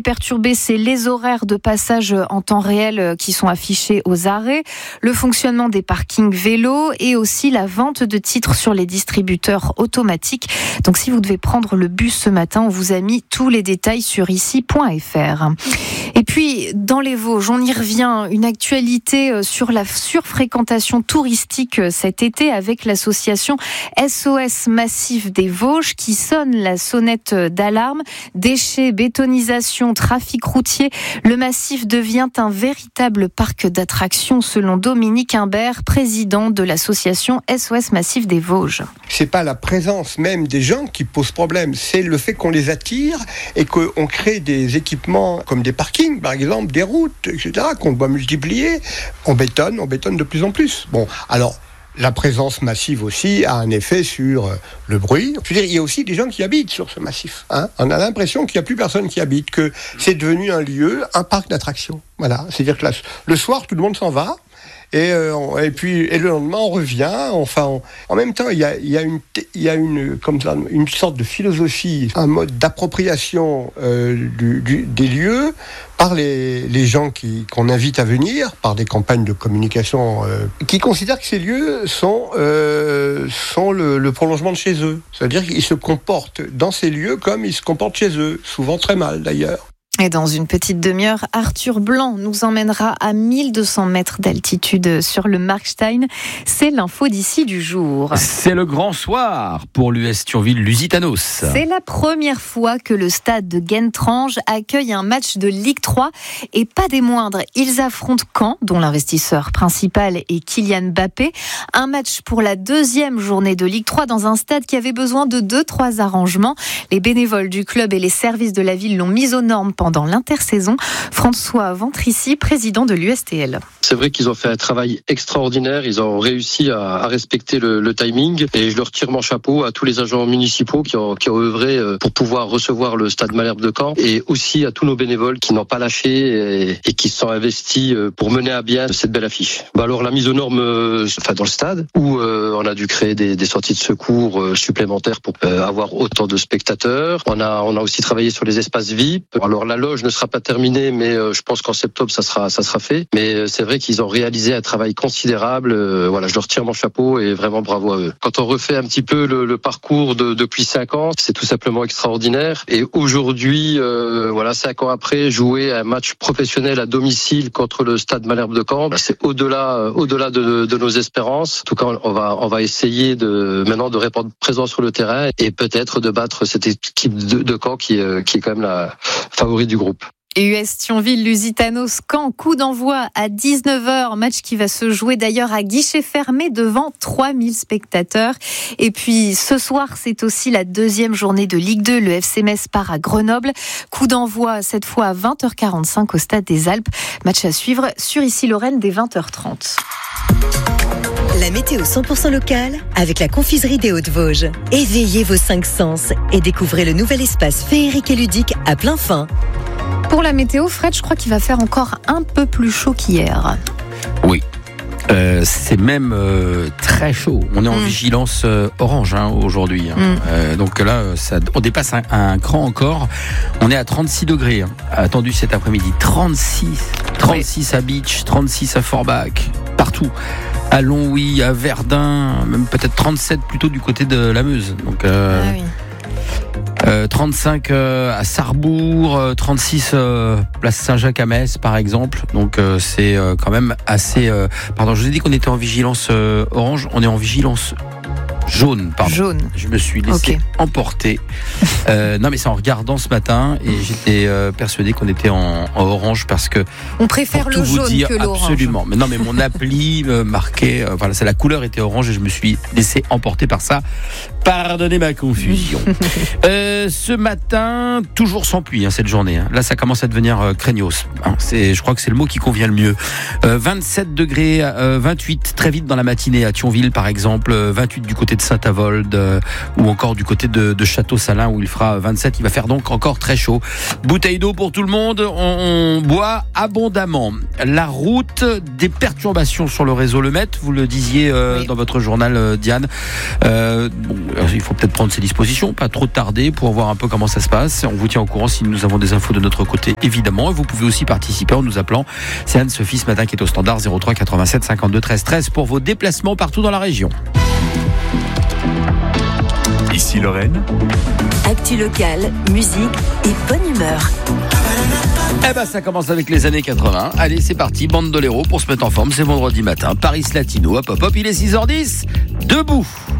perturbé, c'est les horaires de passage en temps réel qui sont affichés aux arrêts, le fonctionnement des parkings vélos et aussi la vente de titres sur les distributeurs automatiques. Donc si vous devez prendre le bus ce matin, on vous a mis tous les détails sur ici.fr. Et puis, dans les Vosges, on y revient, une actualité sur la surfréquentation touristique cet été avec l'association SOS Massif des Vosges qui sonne la sonnette d'alarme. Déchets, bétonisation, trafic routier, le massif devient un véritable parc d'attractions selon Dominique Imbert, président de l'association SOS Massif des Vosges. C'est pas la présence même des gens qui pose problème, c'est le fait qu'on les attire et qu'on crée des équipements comme des parkings, par exemple, des routes, etc., qu'on doit multiplier. On bétonne de plus en plus. Bon, alors, la présence massive aussi a un effet sur le bruit. Je veux dire, il y a aussi des gens qui habitent sur ce massif. On a l'impression qu'il n'y a plus personne qui habite, que c'est devenu un lieu, un parc d'attractions. Voilà, c'est-à-dire que le soir, tout le monde s'en va. Et le lendemain on revient. En même temps, il y a une sorte de philosophie, un mode d'appropriation des lieux par les gens qu'on invite à venir, par des campagnes de communication qui considèrent que ces lieux sont le prolongement de chez eux. C'est-à-dire qu'ils se comportent dans ces lieux comme ils se comportent chez eux, souvent très mal d'ailleurs. Et dans une petite demi-heure, Arthur Blanc nous emmènera à 1200 mètres d'altitude sur le Markstein. C'est l'info d'ici du jour. C'est le grand soir pour l'US Thionville-Lusitanos. C'est la première fois que le stade de Guentrange accueille un match de Ligue 3 et pas des moindres. Ils affrontent Caen, dont l'investisseur principal est Kylian Mbappé. Un match pour la deuxième journée de Ligue 3 dans un stade qui avait besoin de 2-3 arrangements. Les bénévoles du club et les services de la ville l'ont mis aux normes pendant l'intersaison. François Ventrici, président de l'USTL. C'est vrai qu'ils ont fait un travail extraordinaire. Ils ont réussi à respecter le timing et je leur tire mon chapeau à tous les agents municipaux qui ont œuvré pour pouvoir recevoir le stade Malherbe de Caen et aussi à tous nos bénévoles qui n'ont pas lâché et qui se sont investis pour mener à bien cette belle affiche. Alors la mise aux normes dans le stade où on a dû créer des sorties de secours supplémentaires pour avoir autant de spectateurs. On a aussi travaillé sur les espaces VIP. Alors la loge ne sera pas terminée, mais je pense qu'en septembre ça sera fait. Mais c'est vrai qu'ils ont réalisé un travail considérable. Je leur tire mon chapeau et vraiment bravo à eux. Quand on refait un petit peu le parcours depuis 5 ans, c'est tout simplement extraordinaire. Et aujourd'hui, 5 ans après, jouer un match professionnel à domicile contre le stade Malherbe de Caen, c'est au-delà de nos espérances. En tout cas, on va essayer maintenant de répondre présent sur le terrain et peut-être de battre cette équipe de Caen qui est quand même la favori du groupe. US Thionville-Lusitanos Caen, coup d'envoi à 19h, match qui va se jouer d'ailleurs à guichet fermé devant 3000 spectateurs. Et puis ce soir, c'est aussi la deuxième journée de Ligue 2, le FC Metz part à Grenoble. Coup d'envoi cette fois à 20h45 au Stade des Alpes. Match à suivre sur Ici Lorraine dès 20h30. La météo 100% locale avec la confiserie des Hauts-de-Vosges. Éveillez vos 5 sens et découvrez le nouvel espace féerique et ludique à plein fin. Pour la météo, Fred, je crois qu'il va faire encore un peu plus chaud qu'hier. Oui. C'est même très chaud. On est en vigilance orange aujourd'hui. Donc là, on dépasse un cran encore. On est à 36 degrés. Attendu cet après-midi. 36 à Beach, 36 à Forbach, partout. À Longwy, à Verdun, même peut-être 37 plutôt du côté de la Meuse. Donc 35 à Sarrebourg, 36 place Saint-Jacques à Metz par exemple. Donc c'est quand même assez... Pardon, je vous ai dit qu'on était en vigilance orange, on est en vigilance jaune. Je me suis laissé emporter. Non mais c'est en regardant ce matin et j'étais persuadé qu'on était en orange parce que... On préfère le jaune que l'orange. Absolument. Mais non mais mon appli marquait... la couleur était orange et je me suis laissé emporter par ça. Pardonnez ma confusion. Ce matin, toujours sans pluie cette journée. Là, ça commence à devenir craignos. Je crois que c'est le mot qui convient le mieux. 27 degrés, 28 très vite dans la matinée à Thionville, par exemple. 28 du côté de Saint-Avold ou encore du côté de Château-Salin où il fera 27. Il va faire donc encore très chaud. Bouteille d'eau pour tout le monde, on boit abondamment. La route, des perturbations sur le réseau Le Met, vous le disiez dans votre journal, Diane. Il faut peut-être prendre ses dispositions, pas trop tarder pour voir un peu comment ça se passe. On vous tient au courant si nous avons des infos de notre côté, évidemment. Et vous pouvez aussi participer en nous appelant. C'est Anne-Sophie ce matin qui est au standard 03 87 52 13 13 pour vos déplacements partout dans la région. Ici Lorraine. Actu locale, musique et bonne humeur. Ça commence avec les années 80. Allez, c'est parti, Bandolero pour se mettre en forme. C'est vendredi matin. Paris Latino, hop, il est 6h10. Debout.